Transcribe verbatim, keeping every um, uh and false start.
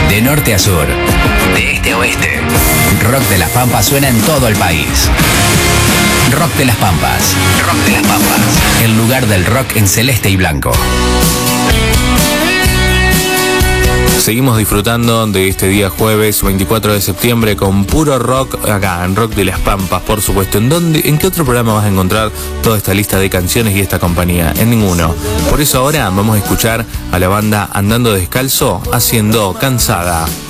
De norte a sur, de este a oeste, Rock de las Pampas suena en todo el país. Rock de las Pampas, Rock de las Pampas, el lugar del rock en celeste y blanco. Seguimos disfrutando de este día jueves veinticuatro de septiembre con puro rock acá en Rock de las Pampas, por supuesto. ¿En dónde, en qué otro programa vas a encontrar toda esta lista de canciones y esta compañía? En ninguno. Por eso ahora vamos a escuchar a la banda Andando Descalzo haciendo Cansada.